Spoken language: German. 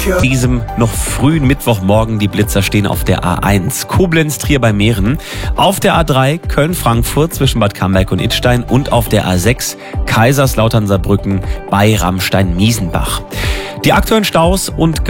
Diesem noch frühen Mittwochmorgen, die Blitzer stehen auf der A1 Koblenz-Trier bei Mähren, auf der A3 Köln-Frankfurt zwischen Bad Camberg und Idstein und auf der A6 Kaiserslautern-Saarbrücken bei Ramstein-Miesenbach. Die aktuellen Staus und